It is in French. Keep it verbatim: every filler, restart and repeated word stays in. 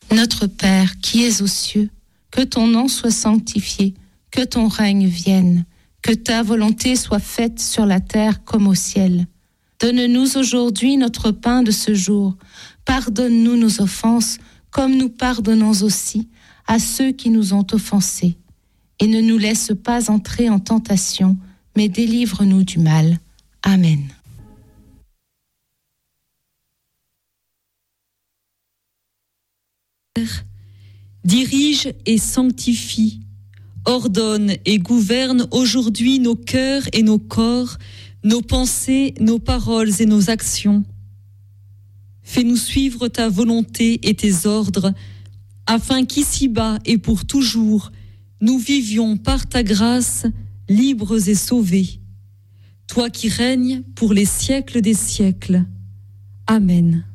Notre Père qui es aux cieux, que ton nom soit sanctifié, que ton règne vienne, que ta volonté soit faite sur la terre comme au ciel. Donne-nous aujourd'hui notre pain de ce jour. Pardonne-nous nos offenses, comme nous pardonnons aussi à ceux qui nous ont offensés. Et ne nous laisse pas entrer en tentation, mais délivre-nous du mal. Amen. Dirige et sanctifie, ordonne et gouverne aujourd'hui nos cœurs et nos corps, nos pensées, nos paroles et nos actions. Fais-nous suivre ta volonté et tes ordres, afin qu'ici-bas et pour toujours, nous vivions par ta grâce, libres et sauvés. Toi qui règnes pour les siècles des siècles. Amen.